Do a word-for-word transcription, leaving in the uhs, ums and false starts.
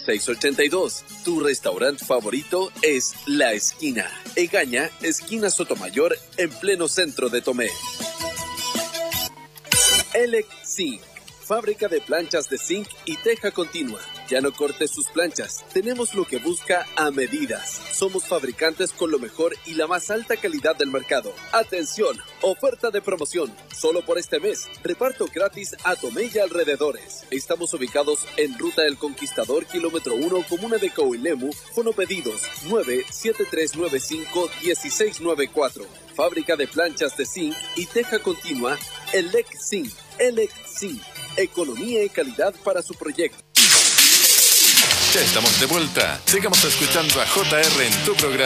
seis ochenta y dos. Tu restaurante favorito es La Esquina. Egaña, esquina Sotomayor, en pleno centro de Tomé. Elec Zinc, fábrica de planchas de zinc y teja continua. Ya no corte sus planchas, tenemos lo que busca a medidas. Somos fabricantes con lo mejor y la más alta calidad del mercado. Atención, oferta de promoción, solo por este mes, reparto gratis a Tomé y alrededores. Estamos ubicados en Ruta del Conquistador, kilómetro uno, comuna de Coilemu, fonopedidos nueve siete tres nueve cinco uno seis nueve cuatro. Fábrica de planchas de zinc y teja continua, Elec Zinc. Elec Zinc, economía y calidad para su proyecto. Ya estamos de vuelta. Sigamos escuchando a J R en tu programa.